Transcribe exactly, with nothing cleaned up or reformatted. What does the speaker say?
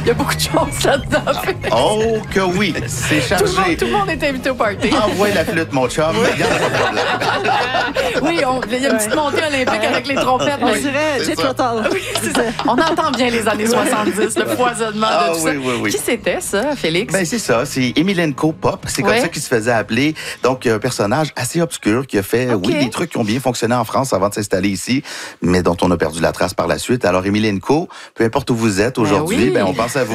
Il y a beaucoup de choses là-dedans. Oh que oui, c'est Tout le, monde, chargé. tout le monde est invité au party. Envoie la flûte, mon chum. Il y a pas de problème. Oui, on- il y a une petite montée olympique avec les trompettes. On mais- dirait c'est Jet ça. Rotal. Oui, c'est ça. On entend bien les années soixante-dix, le foisonnement Ah, de tout oui, ça. oui, oui. Qui c'était, ça, Félix? Ben c'est ça, c'est Emelianenko Pop, c'est comme Ouais. ça qu'il se faisait appeler. Donc un personnage assez obscur qui a fait Ok. oui des trucs qui ont bien fonctionné en France avant de s'installer ici, mais dont on a perdu la trace par la suite. Alors Emelianenko, peu importe où vous êtes aujourd'hui, oui. ben on pense à vous.